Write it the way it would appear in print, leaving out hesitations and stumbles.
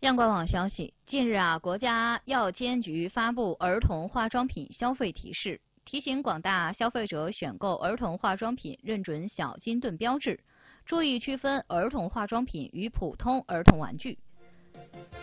央广网消息，近日国家药监局发布儿童化妆品消费提示，提醒广大消费者选购儿童化妆品认准小金盾标志，注意区分儿童化妆品与普通儿童玩具。